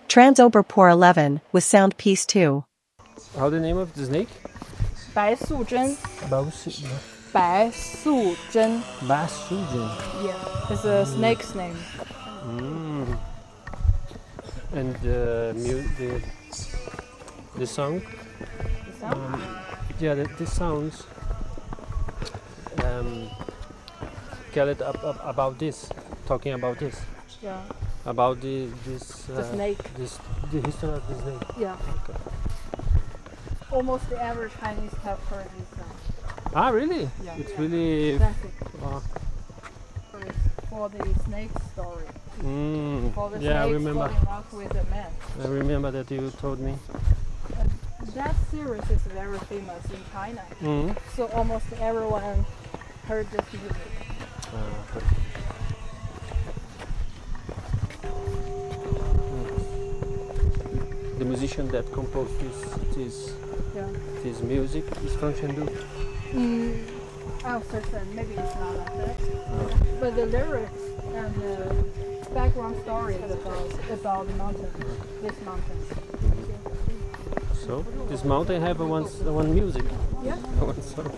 Transoberpor 11 with sound piece 2. How the name of the snake? 白素贞 Basujan. 白素贞 Yeah, it's a snake's name. And the song? The sound? Yeah, the sounds. Tell it about this. Talking about this. Yeah, About the snake. The history of the snake. Yeah. Okay. Almost every Chinese have heard this song. Ah, really? Yeah. It's really. Classic. Uh, For the snake story. For the yeah, I snake remember. falling off with a man. I remember that you told me. That series is very famous in China. So almost everyone heard this music. The musician that composed this music is from Chengdu. I'm certain maybe it's not like that. But the lyrics and the background story is about the mountain, this mountain. So this mountain have one music. Yeah. One song.